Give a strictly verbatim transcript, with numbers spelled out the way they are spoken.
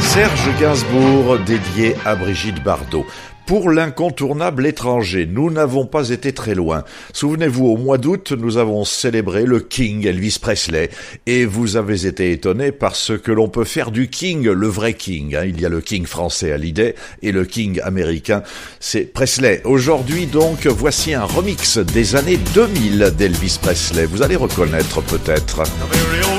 Serge Gainsbourg, dédié à Brigitte Bardot. Pour l'incontournable étranger, nous n'avons pas été très loin. Souvenez-vous, au mois d'août, nous avons célébré le King Elvis Presley. Et vous avez été étonnés par ce que l'on peut faire du King, le vrai King. Hein. Il y a le King français Hallyday et le King américain, c'est Presley. Aujourd'hui donc, voici un remix des années deux mille d'Elvis Presley. Vous allez reconnaître peut-être.